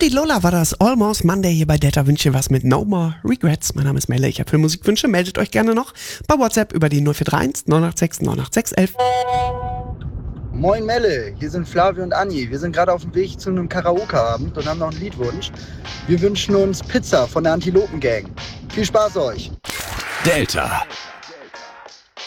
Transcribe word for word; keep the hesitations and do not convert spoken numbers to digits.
Andy Lola war das Almost Monday hier bei Delta. Wünsche was mit No More Regrets. Mein Name ist Melle, ich habe Filmmusikwünsche. Meldet euch gerne noch bei WhatsApp über die null vier drei eins neun acht sechs neun acht sechs elf. Moin Melle, hier sind Flavio und Anni. Wir sind gerade auf dem Weg zu einem Karaoke-Abend und haben noch einen Liedwunsch. Wir wünschen uns Pizza von der Antilopen Gang. Viel Spaß euch! Delta.